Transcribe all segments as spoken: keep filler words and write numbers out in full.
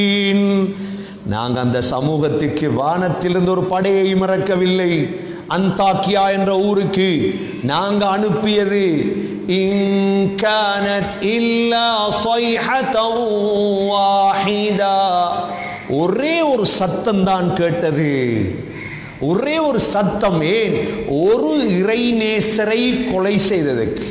நாங்கள் அந்த சமூகத்துக்கு வானத்திலிருந்து ஒரு படையை இறக்கவில்லை. அந்தாக்கியா என்ற ஊருக்கு நாங்கள் அனுப்பியது இன் கானத் இல்லா ஸைஹதன் வாஹிதா, ஒரே ஒரு சத்தம் தான் கேட்டது. ஒரே ஒரு சத்தம். ஏன்? ஒரு இறைநேசரை கொலை செய்ததற்கு,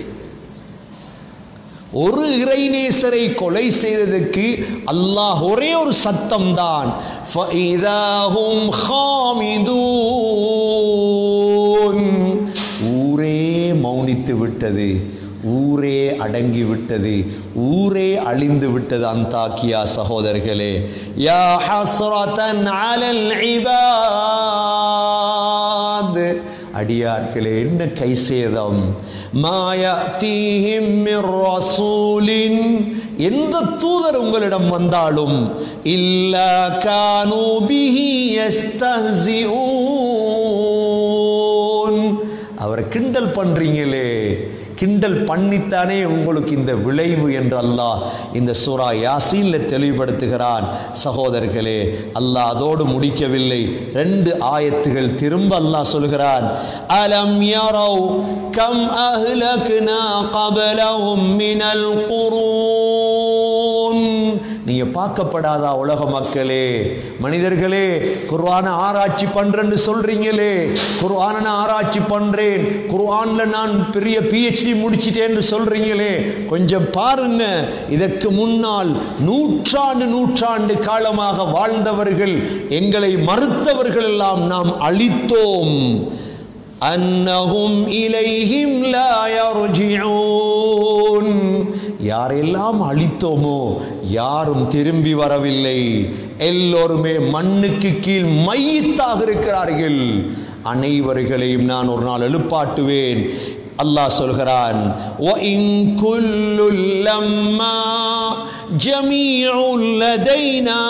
ஒரு இறைநேசரை கொலை செய்ததற்கு அல்லாஹ் ஒரே ஒரு சத்தம் தான். ஃபஇதாஹும் ஹாமிதூன், ஊரே மௌனித்து விட்டது, ஊரே அடங்கி விட்டது, ஊரே அழிந்து விட்டது. அந்தாக்கியா சகோதரர்களே, யா ஹஸ்ரதன் அலல் இபாத், அடியார்களே என்ன கைசேதம். மாயதீஹிம் மிர் ரசூலின், எந்த தூதர் உங்களிடம் வந்தாலும் இல்லா கானூ பிஹி யஸ்தஹ்சிஊன், அவரை கிண்டல் பண்றீங்களே, கிண்டல் பண்ணித்தானே உங்களுக்கு இந்த விளைவு என்று அல்லாஹ் இந்த சூரா யாசீன்ல தெளிவுபடுத்துகிறான். சகோதரர்களே, அல்லாஹ் அதோடு முடிக்கவில்லை. ரெண்டு ஆயத்துகள் திரும்ப அல்லாஹ் சொல்கிறான், அலம் யரவ் கம் அஹ்லக்னா கப்லஹும் மினல் குரூன், நீங்க பார்க்கப்படாதா உலக மக்களே, மனிதர்களே, குர்ஆனை ஆராய்ச்சி பண்றேன்னு சொல்றீங்களே, குர்ஆனை நான் ஆராய்ச்சி பண்றேன், குர்ஆன்ல நான் பெரிய பிஹெச்டி முடிச்சிட்டேன்னு சொல்றீங்களே, கொஞ்சம் பாருங்க, இதற்கு முன்னால் நூற்றாண்டு நூற்றாண்டு காலமாக வாழ்ந்தவர்கள், எங்களை மறுத்தவர்கள் எல்லாம் நாம் அழித்தோம். அன்னஹும் இலைஹிம் லா யர்ஜிஊன், யாரெல்லாம் அழித்தோமோ யாரும் திரும்பி வரவில்லை, எல்லோருமே மண்ணுக்கு கீழ் மையத்தாக இருக்கிறார்கள். அனைவர்களையும் நான் ஒரு நாள் எழுப்பாட்டுவேன். அல்லாஹ் சொல்கிறான், வ இன் குல்லுல் லம்மா ஜமீஉல் லதைனா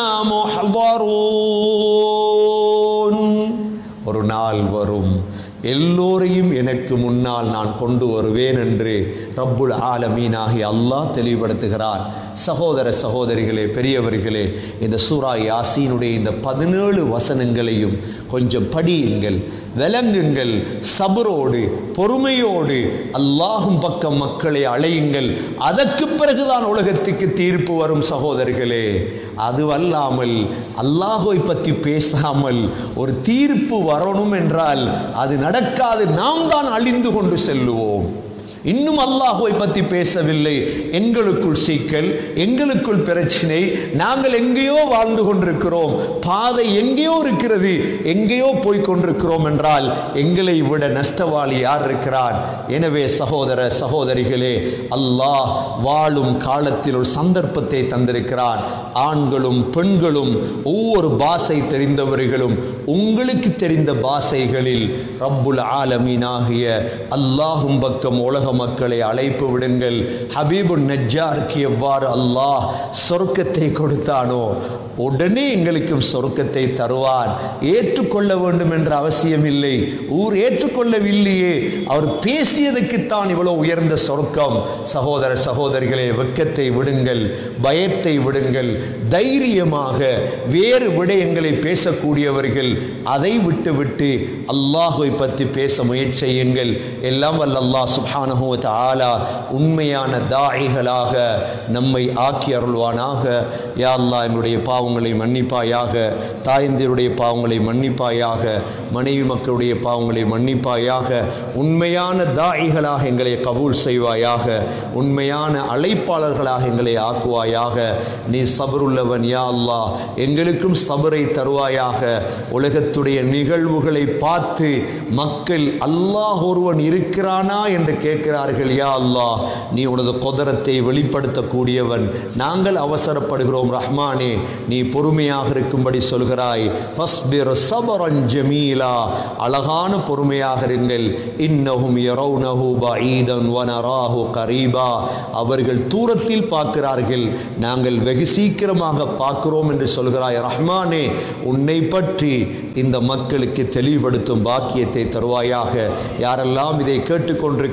முஹ்தரூன், ஒரு நாள் வரும் எல்லோரையும் எனக்கு முன்னால் நான் கொண்டு வருவேன் என்று ரப்புல் ஆலமீனாகி அல்லாஹ் தெளிவுபடுத்துகிறான். சகோதர சகோதரிகளே, பெரியவர்களே, இந்த சூரா யாசீனுடைய இந்த பதினேழு வசனங்களையும் கொஞ்சம் படியுங்கள், விளங்குங்கள், சபரோடு பொறுமையோடு அல்லாஹும் பக்கம் மக்களை அழையுங்கள். அதற்கு பிறகுதான் உலகத்துக்கு தீர்ப்பு வரும். சகோதரர்களே, அதுவல்லாமல் அல்லாஹை பற்றி பேசாமல் ஒரு தீர்ப்பு வரணும் என்றால் அது நடக்காது. நாம் தான் அழிந்து கொண்டு செல்லுவோம். இன்னும் அல்லாஹ்வை பற்றி பேசவில்லை, எங்களுக்குள் சிக்கல், எங்களுக்குள் பிரச்சனை, நாங்கள் எங்கேயோ வாழ்ந்து கொண்டிருக்கிறோம், பாதை எங்கேயோ இருக்கிறது, எங்கேயோ போய் கொண்டிருக்கிறோம் என்றால் எங்களை விட நஷ்டவாளி யார் இருக்கிறார்? எனவே சகோதர சகோதரிகளே, அல்லாஹ் வாழும் காலத்தில் ஒரு சந்தர்ப்பத்தை தந்திருக்கிறான். ஆண்களும் பெண்களும் ஒவ்வொரு பாஷை தெரிந்தவர்களும் உங்களுக்கு தெரிந்த பாஷைகளில் ரப்புல் ஆலமீனாகிய அல்லாஹும் பக்கம் உலக மக்களை அழைப்பு விடுங்கள். ஹபீபுன் நஜ்ஜாருக்கு எவ்வாறு அல்லாஹ் சொர்க்கத்தை கொடுத்தானோ உடனே எங்களுக்கும் சொர்க்கத்தை தருவான். ஏற்றுக்கொள்ள வேண்டும் என்ற அவசியம் இல்லை. ஊர் ஏற்றுக்கொள்ளவில்லையே, அவர் பேசியதுக்குத்தான் இவ்வளவு உயர்ந்த சொர்க்கம். சகோதர சகோதரிகளே, வெட்கத்தை விடுங்கள், பயத்தை விடுங்கள், தைரியமாக வேறு விடயங்களை பேசக்கூடியவர்கள் அதை விட்டுவிட்டு அல்லாஹ்வை பற்றி பேச முயற்சி செய்யுங்கள். எல்லாம் வல்ல அல்லாஹ் சுப்ஹானஹு வ தஆலா உண்மையான தாயிகளாக நம்மை ஆக்கி அருள்வானாக. யா அல்லாஹ், எங்களுடைய பாவங்களை மன்னிப்பாயாக, தாய்ந்தருடைய பாவங்களை மன்னிப்பாயாக, மனைவி மக்களுடைய பாவங்களை மன்னிப்பாயாக. உண்மையான தாயிகளாக எங்களை கபூல் செய்வாயாக, உண்மையான அழைப்பாளர்களாக எங்களை ஆக்குவாயாக. நீ சபருள்ளவன் யா அல்லாஹ், எங்களுக்கும் சபரை தருவாயாக. உலகத்துடைய நிகழ்வுகளை பார்த்து மக்கள் அல்லாஹ் ஒருவன் இருக்கிறானா என்று கேட்கிறார்கள். யா அல்லாஹ், நீ உனது குதரத்தை வெளிப்படுத்தக்கூடியவன். நாங்கள் அவசரப்படுகிறோம் ரஹ்மானே, நீ பொறுமையாக இருக்கும்படி சொல்கிறாய். ஃபஸ்பிர் சபரன் ஜமீலா, அழகான பொறுமையாக இருங்கள். இன்னஹும் யரவுனஹு பஈதன் வ நராஹு கரீபா, அவர்கள் தூரத்தில் பார்க்கிறார்கள், நாங்கள் வெகு சீக்கிரமாக பார்க்கிறோம் என்று சொல்கிறாய் ரஹ்மானே. உன்னை பற்றி இந்த மக்களுக்கு தெளிவுபடுத்தும் பாக்கியத்தை தருவாயாக. யாரெல்லாம் இதை கேட்டுக்கொண்டிருக்கிறார்களோ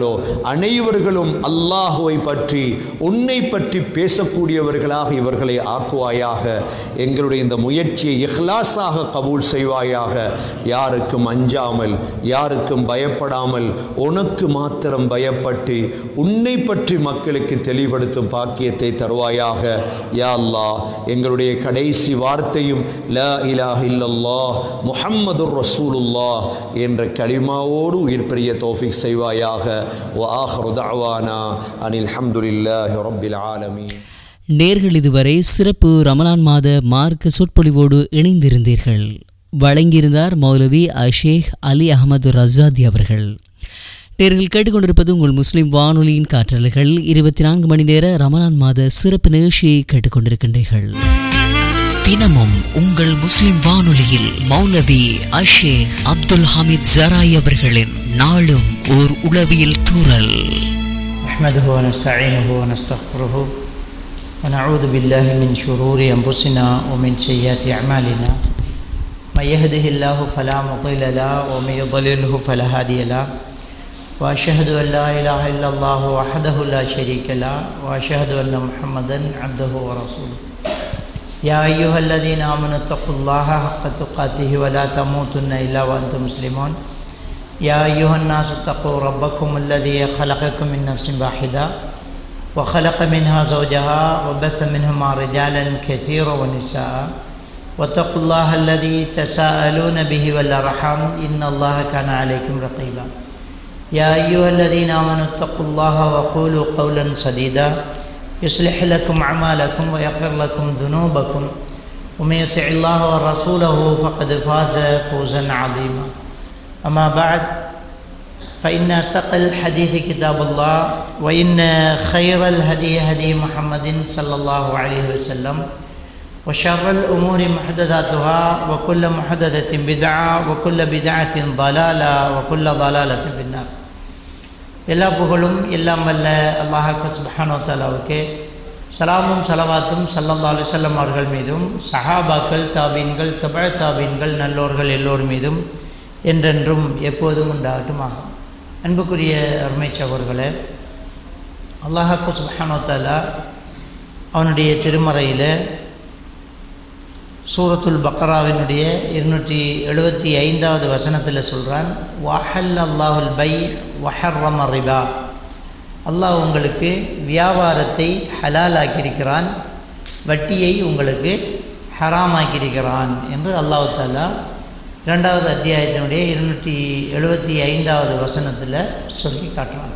இருக்கிறார்களோ அனைவர்களும் அல்லாஹுவை பற்றி உன்னை பற்றி பேசக்கூடியவர்களாக இவர்களை ஆக்குவாயாக. எங்களுடைய இந்த முயற்சியை இஹ்லாஸாக கபூல் செய்வாயாக. யாருக்கும் அஞ்சாமல் யாருக்கும் பயப்படாமல் உனக்கு மாத்திரம் பயப்பட்டு உன்னை பற்றி மக்களுக்கு தெளிவுபடுத்தும் பாக்கியத்தை தருவாயாக. யா அல்லாஹ், எங்களுடைய கடைசி வார்த்தையும் லா இலாஹ இல்லல்லாஹ் முஹம்மதுர் ரசூலுல்லாஹ் என்ற கலிமாவோடு உயிர் பெரிய தௌஃபீக் செய்வாயாக. வ ஆகிரு தஅவானா அனில் ஹம்துலில்லாஹி ரப்பில் ஆலமீன். நேர்கள் இதுவரை சிறப்பு ரமலான் மாத மார்க்க சொற்பொழிவோடு இணைந்திருந்தீர்கள். வழங்கியிருந்தார் மௌலவி அஷேக் அலி அஹமது ரஸாதி அவர்கள். நேர்கள் கேட்டுக்கொண்டிருப்பது உங்கள் முஸ்லிம் வானொலியின் காற்றலைகள். இருபத்தி நான்கு மணி நேர ரமலான் மாத சிறப்பு நிகழ்ச்சியை கேட்டுக்கொண்டிருக்கின்றீர்கள். தினமும் உங்கள் முஸ்லிம் வானொலியில் மௌலவி அஷேக் அப்துல் ஹமீத் ஜராய் அவர்களின் நாளும் ஓர் உளவியல் தூறல். நஹ்மதுஹு வ நஸ்தஈனுஹு வ நஸ்தக்ஃபிருஹு வ நஊது பில்லாஹி மின் ஷுரூரி அன்ஃபுஸினா வ மின் ஸய்யிஆத்தி அஅமாலினா மன் யஹ்திஹில்லாஹு ஃபலா முضில்ல லஹு வ மன் யுضللஹு ஃபலா ஹாதிய லஹு வ அஷ்ஹது அன் லா இலாஹா இல்லல்லாஹு வஹ்தஹு லா ஷரீக லஹு வ அஷ்ஹது அன்ன முஹம்மதன் அப்துஹு வ ரசூலுஹு. யா அய்யுஹல்லதீன ஆமனு தக்குல்லாஹ ஹக்க துகாத்திஹி வ லா தமூதுன்ன இல்லா வ அன்தும் முஸ்லிமூன். யா அய்யுஹன் நாஸு தக்கூ ரப்பக்கும் அல்லதீ خلقكم من نفس واحدة وخلق منها زوجها وبث منهما رجالا كثيرا ونساء واتقوا الله الذي تساءلون به والأرحام إن الله كان عليكم رقيبا. يا أيها الذين آمنوا اتقوا الله وقولوا قولا سديدا يصلح لكم أعمالكم ويغفر لكم ذنوبكم ومن يطع الله ورسوله فقد فاز فوزا عظيما. أما بعد فإن أصدق الحديث كتاب الله وإن خير الهدي هدي محمد صلى الله عليه وسلم وشر الأمور محدثاتها وكل محدثة بدعة وكل بدعة ضلالة وكل ضلالة في النار. எல்லா புகழும் எல்லாம் வல்ல அல்லாஹ் சுப்ஹானஹு வ தஆலாவுக்கு சலாமும் சலவாத்தும் ஸல்லல்லாஹு அலைஹி வஸல்லம் அவர்கள் மீதும் சஹாபாக்கள் தாபீன்கள் தபஅ தாபீன்கள் நல்லோர்கள் எல்லோர் மீதும் என்றென்றும் எப்போதும் உண்டாகட்டுமாக. அன்புக்குரிய அருமை சகோதரர்களே, அல்லாஹ் சுப்ஹானஹு வ தஆலா அவனுடைய திருமறையில் சூரத்துல் பக்ராவினுடைய இருநூற்றி எழுபத்தி ஐந்தாவது வசனத்தில் சொல்கிறான், வஹல் அல்லாஹுல் பை வஹர்ரம ரிபா. அல்லாஹ் உங்களுக்கு வியாபாரத்தை ஹலாலாக்கியிருக்கிறான், வட்டியை உங்களுக்கு ஹராமாக்கியிருக்கிறான் என்று அல்லாஹ் தஆலா இரண்டாவது அத்தியாயத்தினுடைய இருநூற்றி எழுபத்தி ஐந்தாவது வசனத்தில் சொல்லி காட்டுறான்.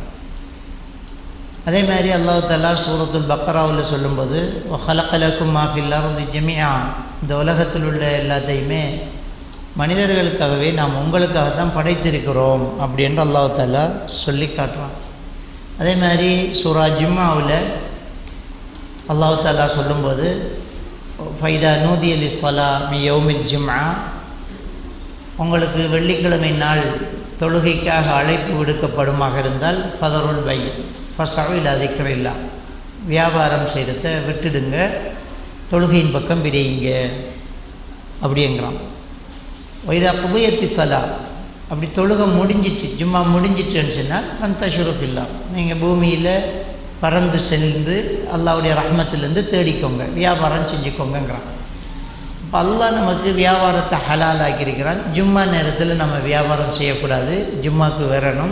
அதே மாதிரி அல்லாஹ் தஆலா சூரத்துல் பக்ராவில் சொல்லும்போது வஹலக லக்கும் மா ஃபில் அர்தி ஜமீஆ, இந்த உலகத்தில் உள்ள எல்லாத்தையுமே மனிதர்களுக்காகவே நாம் உங்களுக்காக தான் படைத்திருக்கிறோம் அப்படின்னு அல்லாஹ் தஆலா சொல்லி காட்டுறான். அதே மாதிரி சூரா ஜும்ஆவில் அல்லாஹ் தஆலா சொல்லும்போது ஃபைதா நூதிய லிஸ்ஸலா மி யௌமில் ஜும்ஆ, உங்களுக்கு வெள்ளிக்கிழமை நாள் தொழுகைக்காக அழைப்பு விடுக்கப்படுமாக இருந்தால் ஃபதருல் பை ஃபஸஇல் அதிக்ரில்லா, வியாபாரம் செய்கிறத விட்டுடுங்க, தொழுகையின் பக்கம் விரையுங்க அப்படிங்கிறான். வைதா குதியத்தி சலா, அப்படி தொழுகை முடிஞ்சிட்டு ஜும்மா முடிஞ்சிட்டுன்னு சொன்னால் ஃபந்தஷுரு ஃபில்லா, நீங்கள் பூமியில் பறந்து சென்று அல்லாஹ்வுடைய ரஹ்மத்திலேருந்து தேடிக்கோங்க, வியாபாரம் செஞ்சுக்கோங்கிறான். இப்போ அல்லாஹ் நமக்கு வியாபாரத்தை ஹலால் ஆக்கியிருக்கிறான். ஜும்மா நேரத்தில் நம்ம வியாபாரம் செய்யக்கூடாது, ஜும்மாவுக்கு வரணும்.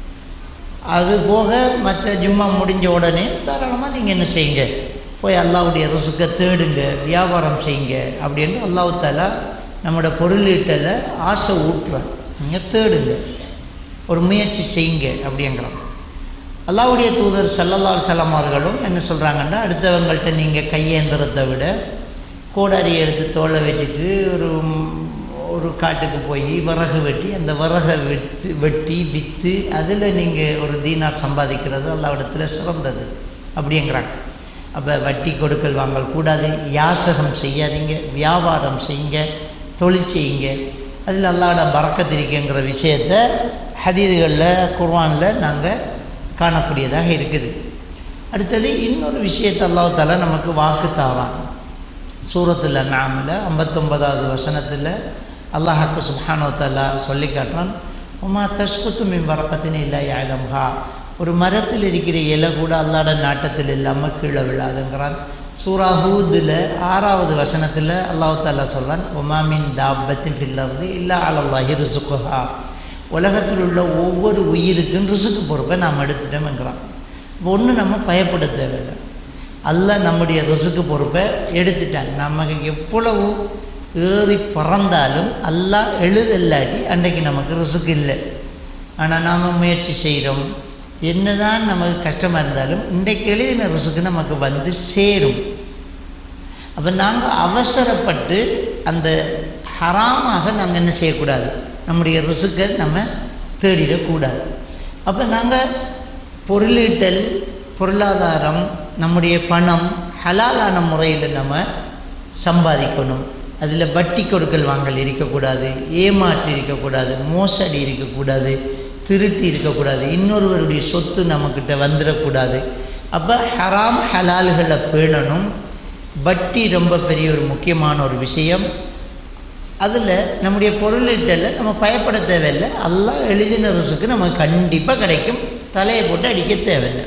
அது போக மற்ற ஜும்மா முடிஞ்ச உடனே தாராளமாக நீங்கள் என்ன செய்யுங்க, போய் அல்லாஹ்வுடைய ரிஸ்கை தேடுங்க, வியாபாரம் செய்யுங்க அப்படின்னு அல்லாஹ் தஆலா நம்மளோட பொருளீட்டில் ஆசை ஊட்டுறான். நீங்கள் தேடுங்க, ஒரு முயற்சி செய்யுங்க அப்படிங்கிறான். அல்லாஹ்வுடைய தூதர் ஸல்லல்லாஹு அலைஹி வஸல்லம் அவர்களும் என்ன சொல்கிறாங்கன்னா, அடுத்தவங்கள்ட்ட நீங்கள் கையேந்திரத்தை விட கோடாரி எடுத்து தோலை வச்சுட்டு ஒரு ஒரு காட்டுக்கு போய் விறகு வெட்டி அந்த விறகை விற்று வெட்டி விற்று அதில் நீங்கள் ஒரு தீனார் சம்பாதிக்கிறது அல்லாஹ்விடத்தில் சிறந்தது அப்படிங்கிறாங்க. அப்போ வட்டி கொடுக்கல் வாங்கல் கூடாது, யாசகம் செய்யாதீங்க, வியாபாரம் செய்யுங்க, தொழில் செய்யுங்க, அதில் அல்லாஹ்வோட பரக்கத் இருக்குங்கிற விஷயத்தை ஹதீதுகளில் குர்ஆனில் நாங்கள் காணக்கூடியதாக இருக்குது. அடுத்தது இன்னொரு விஷயத்தை அல்லாஹ் தஆலா நமக்கு வாக்கு தாரான். சூரத்துல் அன்ஆமில் ஐம்பத்தொன்பதாவது வசனத்தில் அல்லாஹ் சுப்ஹானஹு வ தஆலா சொல்லி காட்டுறான், உமா தஸ்குத்து மின் பரக்கத்தின் இல்லா யஅலம்ஹா, ஒரு மரத்தில் இருக்கிற இலை கூட அல்லாட நாட்டத்தில் இல்லாமல் கீழே விழாதுங்கிறான். சூரா ஹூதில் ஆறாவது வசனத்தில் அல்லாஹ் தஆலா சொல்கிறான், ஒமாமின் தாபத்தின் ஃபில்லர்து இல்லா அலல்லாஹி ரிசுகுஹா, உலகத்தில் உள்ள ஒவ்வொரு உயிருக்கும் ரிசுக்கு பொறுப்பை நாம் எடுத்துட்டோம்ங்கிறான். இப்போ ஒன்று நம்ம பயப்பட தேவையில்லை, அல்லாஹ் நம்முடைய ரிசுக்கு பொறுப்பை எடுத்துட்டான். நமக்கு எவ்வளவு ஏறி பறந்தாலும் அல்லாஹ் எழுதல்லாட்டி அன்றைக்கு நமக்கு ரிசுக்கு இல்லை. ஆனால் நாம் முயற்சி செய்கிறோம், என்ன தான் நமக்கு கஷ்டமாக இருந்தாலும் இன்றைக்கு எழுதின ரிசுக்கு நமக்கு வந்து சேரும். அப்போ நாங்கள் அவசரப்பட்டு அந்த ஹராமாக நாங்கள் என்ன செய்யக்கூடாது, நம்முடைய ரிசுக்கை நம்ம தேடிடக்கூடாது. அப்போ நாங்கள் பொருளீட்டல், பொருளாதாரம், நம்முடைய பணம் ஹலாலான முறையில் நம்ம சம்பாதிக்கணும். அதில் வட்டி கொடுக்கல் வாங்கல் இருக்கக்கூடாது, ஏமாற்றி இருக்கக்கூடாது, மோசடி இருக்கக்கூடாது, திருட்டி இருக்கக்கூடாது, இன்னொருவருடைய சொத்து நம்மக்கிட்ட வந்துடக்கூடாது. அப்போ ஹராம் ஹலால்களை பேணணும். வட்டி ரொம்ப பெரிய ஒரு முக்கியமான ஒரு விஷயம். அதில் நம்முடைய பொருளீட்டலில் நம்ம பயப்பட தேவையில்லை, அல்லாஹ் எழுதின ரிசுக்கு நமக்கு கண்டிப்பாக கிடைக்கும். தலையை போட்டு அடிக்க தேவையில்லை,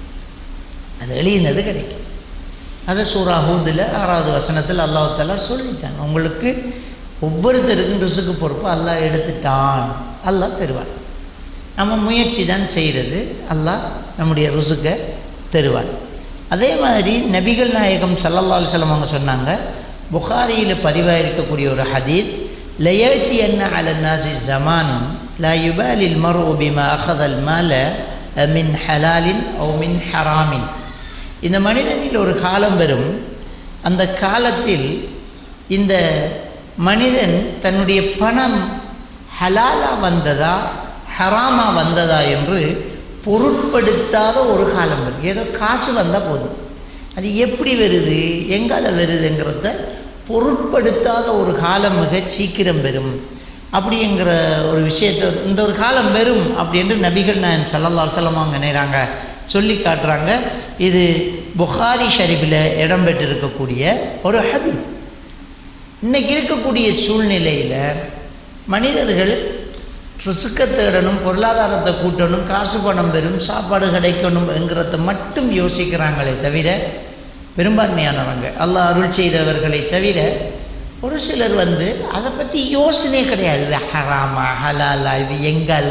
அது எழுதினது கிடைக்கும். அதை சூரா ஹூதில் ஆறாவது வசனத்தில் அல்லாஹ் தஆலா சொல்லிட்டான், உங்களுக்கு ஒவ்வொருத்தருக்கும் ரிசுக்கு பொறுப்பு அல்லாஹ் எடுத்துட்டான், அல்லாஹ் தருவான். நம்ம முயற்சி தான் செய்கிறது, அல்லாஹ் நம்முடைய ரிசுக்கை தருவான். அதே மாதிரி நபிகள் நாயகம் ஸல்லல்லாஹு அலைஹி வஸல்லம் அவங்க சொன்னாங்க, புகாரியில் பதிவாக இருக்கக்கூடிய ஒரு ஹதீஸ், லயத்தி அன்ன அல நாசி ஜமானுன் லா யுபாலில் மர்உ பிமா அஹதல் மால மின் ஹலாலின் ஓ மின் ஹராமின். இந்த மனிதனில் ஒரு காலம் வரும், அந்த காலத்தில் இந்த மனிதன் தன்னுடைய பணம் ஹலாலாக வந்ததா ஹராமா வந்ததா என்று பொருட்படுத்தாத ஒரு காலம் வரும். ஏதோ காசு வந்தால் போதும், அது எப்படி வருது எங்கால வருதுங்கிறத பொருட்படுத்தாத ஒரு காலம் மிக சீக்கிரம் வரும். அப்படிங்கிற ஒரு விஷயத்தை இந்த ஒரு காலம் வரும் அப்படின்ட்டு நபிகள் நாயகம் ஸல்லல்லாஹு அலைஹி வஸல்லம் அவங்க நினைறாங்க, சொல்லி காட்டுறாங்க. இது புகாரி ஷரீஃபில் இடம்பெற்றிருக்கக்கூடிய ஒரு ஹதீஸ். இன்றைக்கி இருக்கக்கூடிய சூழ்நிலையில் மனிதர்கள் ரிசுக்கை தேடணும், பொருளாதாரத்தை கூட்டணும், காசு பணம் பெறும், சாப்பாடு கிடைக்கணும் என்கிறத மட்டும் யோசிக்கிறாங்களே தவிர, பெரும்பான்மையானவங்க அல்லாஹ் அருள் செய்தவர்களை தவிர ஒரு சிலர் வந்து அதை பற்றி யோசனையே கிடையாது. இது ஹராமா ஹலாலா, இது எங்கால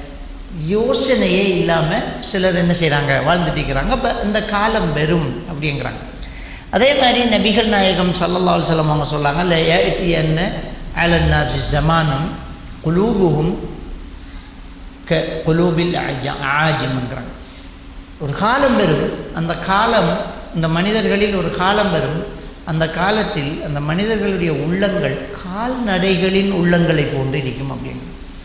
யோசனையே இல்லாமல் சிலர் என்ன செய்கிறாங்க, வாழ்ந்துட்டு இருக்கிறாங்க. அப்போ இந்த காலம் வெறும் அப்படிங்கிறாங்க. அதே மாதிரி நபிகள் நாயகம் ஸல்லல்லாஹு அலைஹி வஸல்லம் அவங்க சொல்லாங்க, ல யஅதி அன்ன அலன் நாஸி ஸமானுன் குலூபுஹும் க குலூபில் ஆஜிம்ங்கிறாங்க. ஒரு காலம் வரும், அந்த காலம் இந்த மனிதர்களில் ஒரு காலம் வரும், அந்த காலத்தில் அந்த மனிதர்களுடைய உள்ளங்கள் கால்நடைகளின் உள்ளங்களை போன்று இருக்கும். அப்படிங்க,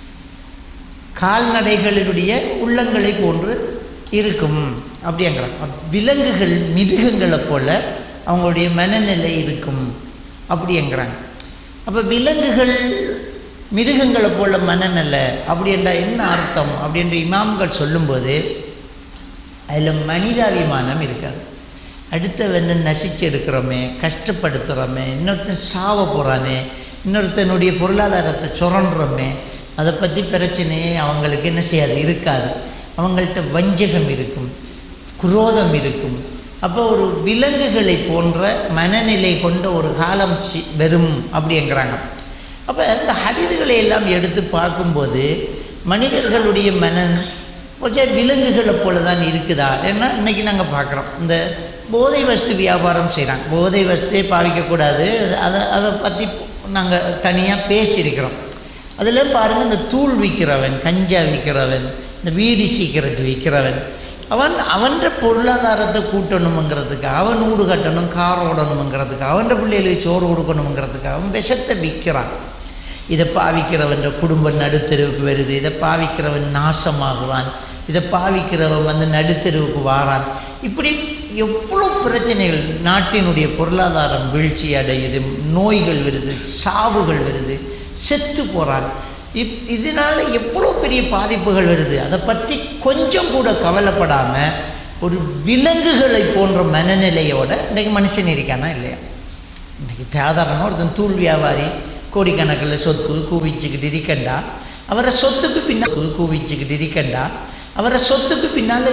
கால்நடைகளுடைய உள்ளங்களை போன்று இருக்கும் அப்படிங்கிறாங்க. விலங்குகள் மிருகங்களை போல அவங்களுடைய மனநிலை இருக்கும் அப்படிங்கிறாங்க. அப்போ விலங்குகள் மிருகங்களை போல மனநிலை அப்படின்றா என்ன அர்த்தம் அப்படின்ற இமாம்கள் சொல்லும்போது அதில் மனிதாபிமானம் இருக்காது. அடுத்தவனை நசிச்சு எடுக்கிறோமே, கஷ்டப்படுத்துகிறோமே, இன்னொருத்தன் சாவ போகிறானே, இன்னொருத்தனுடைய பொருளாதாரத்தை சுரண்டுறோமே, அதை பற்றி பிரச்சனையே அவங்களுக்கு என்ன செய்யாது, இருக்காது. அவங்கள்ட்ட வஞ்சகம் இருக்கும், குரோதம் இருக்கும். அப்போ ஒரு விலங்குகளை போன்ற மனநிலை கொண்ட ஒரு காலம் சி வெறும் அப்படிங்கிறாங்க. அப்போ இந்த ஹதீதுகளை எல்லாம் எடுத்து பார்க்கும்போது மனிதர்களுடைய மனன் கொஞ்சம் விலங்குகளை போல தான் இருக்குதா? ஏன்னா இன்றைக்கி நாங்கள் பார்க்குறோம், இந்த போதை வஸ்து வியாபாரம் செய்கிறாங்க. போதை வஸ்தே பாவிக்கக்கூடாது, அதை அதை பற்றி நாங்கள் தனியாக பேசியிருக்கிறோம். அதில் பாருங்கள், இந்த தூள் விற்கிறவன், கஞ்சா விற்கிறவன், இந்த வீடி சீக்கிரட்டு விற்கிறவன், அவன் அவன்ற பொருளாதாரத்தை கூட்டணுங்கிறதுக்கு, அவன் வீடு கட்டணும், கார் ஓடணுங்கிறதுக்கு, அவன்ற பிள்ளைகளுக்கு சோறு கொடுக்கணுங்கிறதுக்கு அவன் விஷத்தை விற்கிறான். இதை பாவிக்கிறவன் குடும்பம் நடுத்தெருவுக்கு வருது, இதை பாவிக்கிறவன் நாசமாகுவான், இதை பாவிக்கிறவன் வந்து நடுத்தெருவுக்கு வாரான். இப்படி எவ்வளோ பிரச்சனைகள், நாட்டினுடைய பொருளாதாரம் வீழ்ச்சி அடையுது, நோய்கள் வருது, சாவுகள் வருது, செத்து போகிறான். இப் இதனால் எவ்வளோ பெரிய பாதிப்புகள் வருது. அதை பற்றி கொஞ்சம் கூட கவலைப்படாமல் ஒரு விலங்குகளை போன்ற மனநிலையோட இன்றைக்கி மனுஷன் இருக்கானா இல்லையா? இன்றைக்கி சாதாரணமாக ஒருத்தன் தூள் வியாபாரி கோடிக்கணக்கில் சொத்து கூவிச்சுக்கிட்டு இருக்கண்டா, அவரை சொத்துக்கு பின்னா கூவிச்சுக்கிட்டு இருக்கண்டா, அவரை சொத்துக்கு பின்னால்